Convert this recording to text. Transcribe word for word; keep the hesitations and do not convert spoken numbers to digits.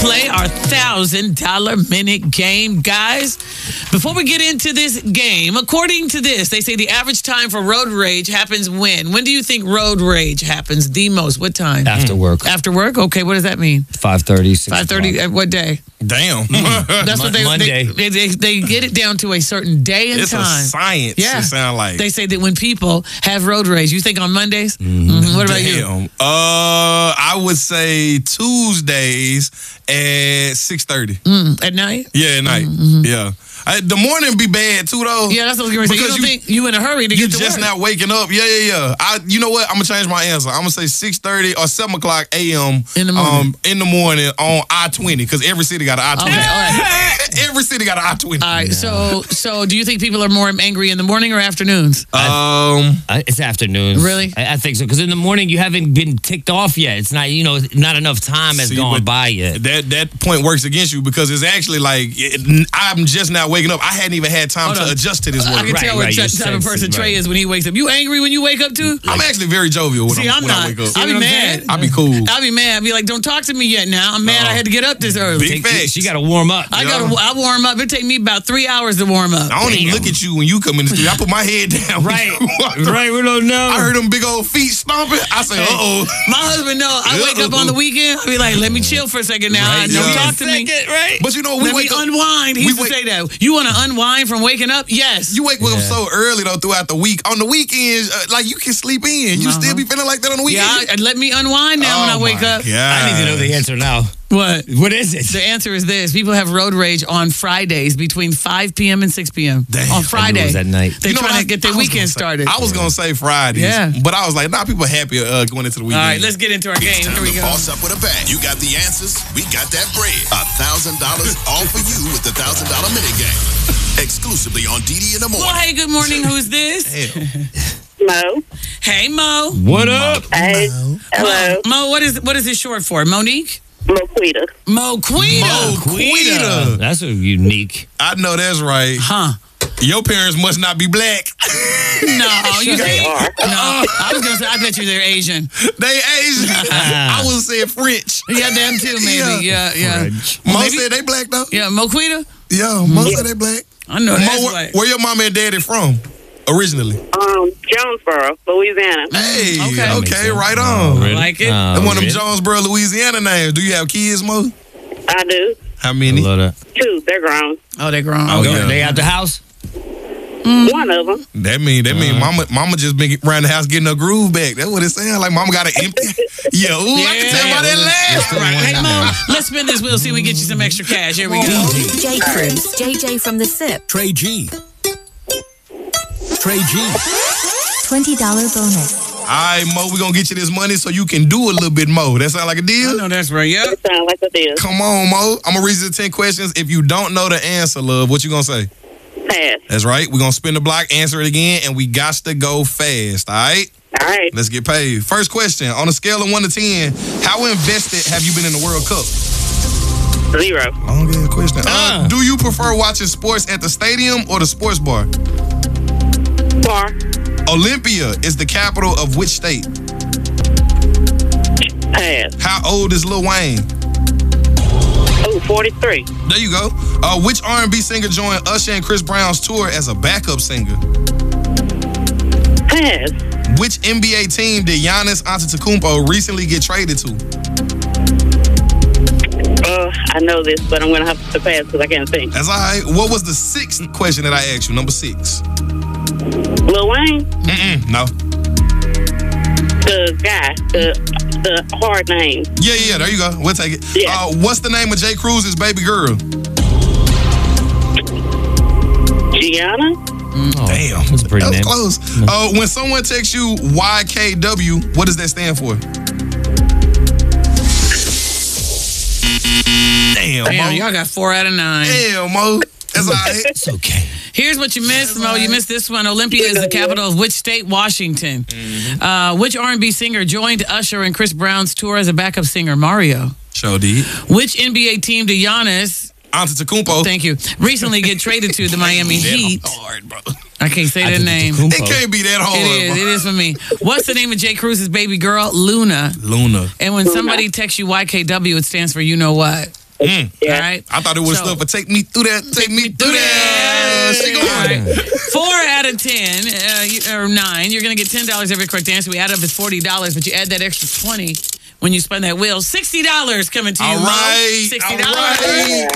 play our one thousand dollar minute game, guys. Before we get into this game, according to this, they say the average time for road rage happens when? When do you think road rage happens the most? What time? After work. After work? Okay, what does that mean? five thirty, six five thirty at what day? Damn. That's what they, Monday. they, they, they get it down to a certain day and It's time. a science, Yeah. it sound like. They say that when people have road rage, you think on Mondays? Mm-hmm. What about you? Damn. Uh, I would say Tuesdays at six thirty. Mm, at night? Yeah, at night. Mm-hmm. Yeah. I, the morning be bad too, though. Yeah, that's what I was going to say. You Because don't you- think you in a hurry to You get to just work? not waking up. Yeah, yeah, yeah. I, you know what? I'm gonna change my answer. I'm gonna say six thirty or seven o'clock a.m. In the morning. Um, in the morning on I twenty because every city got an I twenty. Okay, all right. Every city got an I twenty. All right, so so do you think people are more angry in the morning or afternoons? Um, Uh, it's afternoons. Really? I, I think so. Because in the morning, you haven't been ticked off yet. It's not, you know, not enough time has See, gone but by yet. that that point works against you because it's actually like it, I'm just now waking up. I hadn't even had time Hold to on. adjust to this I word. can Right, tell what right, type your type of person senses, Trey right. is when he wakes up. You angry when you wake up too? I'm actually very jovial when, See, I'm, I'm when not. I wake up. I'll be what I'm mad. saying? I be cool. I'll be mad. I'll be like, don't talk to me yet now. I'm mad No. I had to get up this early. Big facts. She got to warm up. I Yeah. gotta I warm up. It take me about three hours to warm up. I don't even Damn. look at you when you come in the studio. I put my head down. when Right. you walk through. Right, we don't know. I heard them big old feet stomping. I say, uh oh. My husband know I wake up on the weekend. I be like, let me chill for a second now. Right. Don't Yeah. talk to me. right? But you know, we Let me wake up. unwind. He we used to wake- say that. You want to unwind from waking up? Yes. You wake up Yeah. so early though throughout the week. On the weekends, uh, like you can sleep in. You Uh-huh. still be feeling like that on the weekend. Yeah, I- let me unwind now when I Oh wake my up. God. I need to know the answer now. What? What is it? The answer is this. People have road rage on Fridays between five p.m. and six p.m. Damn. On I knew it Friday. was at night. They're You know trying what to I- get their I was weekend gonna say- started. I was gonna say Fridays, Yeah. but I was like, nah, people are happy uh, going into the All weekend. right, let's get into our game. Here we go. Boss up with a bang. You got the answers. We got that bread. A thousand dollars all for you with the thousand dollar minute game. Exclusively on D D in the Well, morning. hey, good morning. Who's this? Mo. Hey, Mo. What up? Hey. Hello. Mo, what is what is this short for? Monique? Moquita. Moquita. Moquita. That's a unique. I know that's right. Huh? Your parents must not be black. No, you They think? are. No, I was gonna say. I bet you they're Asian. They Asian. I would say French. Yeah, them too, maybe. Yeah, yeah. French. Mo Maybe- said they black though. Yeah, Moquita. Yeah, Mo said they black. I know Mo, that's where, right. where your mama and daddy from? Originally. Um, Jonesboro, Louisiana. Hey, Okay. okay, That makes sense. right Oh, on. really? Like it? Oh, That's one of them really? Jonesboro, Louisiana names. Do you have kids, Mo? I do. How I many? love that. Two. They're grown. Oh, they're grown. Oh, Okay. yeah. They out the house? One of them. That mean that Uh-huh. mean mama mama just been around the house getting her groove back. That's what it sounds like. Mama got an empty. Yeah, ooh, I can tell by that laugh. Right. Hey, Mo, let's spin this wheel, see if we get you some extra cash. Here we go. J Cruz, J J from the SIP, Trey G. Trey G. twenty dollar bonus. All right, Mo, we gonna get you this money so you can do a little bit more. That sound like a I deal? know that's right. Yep. Sound like a deal. Come on, Mo. I'm gonna read you the ten questions. If you don't know the answer, love, what you gonna say? Pass. That's right. We're gonna spin the block, answer it again, and we got to go fast. All right? All right. Let's get paid. First question. On a scale of one to ten, how invested have you been in the World Cup? Zero. Long ass question. Uh, Uh. do you prefer watching sports at the stadium or the sports bar? Bar. Olympia is the capital of which state? Pass. How old is Lil Wayne? Oh, forty-three. There you go. Uh, which R and B singer joined Usher and Chris Brown's tour as a backup singer? Pass. Which N B A team did Giannis Antetokounmpo recently get traded to? Uh, I know this, but I'm going to have to pass because I can't think. That's all right. What was the sixth question that I asked you? Number six. Lil Wayne, Mm-mm, no. the guy, the the hard name. Yeah, yeah, yeah, there you go. We'll take it. Yeah. Uh, what's the name of Jay Cruz's baby girl? Gianna? Oh, Damn. That's a pretty That was name. close. Uh, when someone texts you Y K W, what does that stand for? Damn, Damn, Mo. y'all got four out of nine. Damn, Mo. That's all right. It's okay. Here's what you missed, Mo. You missed this one. Olympia is the capital of which state? Washington. Uh, which R and B singer joined Usher and Chris Brown's tour as a backup singer? Mario. Sure did. Which N B A team did Giannis, Antetokounmpo. thank you, recently get traded to? The Miami Heat. Hard, bro. I can't say their name. It can't be that hard, It is. bro. It is for me. What's the name of Jay Cruz's baby girl? Luna. Luna. And when somebody texts you Y K W, it stands for you know what? Mm. Yeah. All right. I thought it was So- stuff for take me through that, take me through that. She All going. right. Four out of ten, uh, you- or nine, you're going to get ten dollars every correct answer. We add up, it's forty dollars, but you add that extra twenty when you spin that wheel. sixty dollars coming to you, All Mo. right. sixty All dollars. right.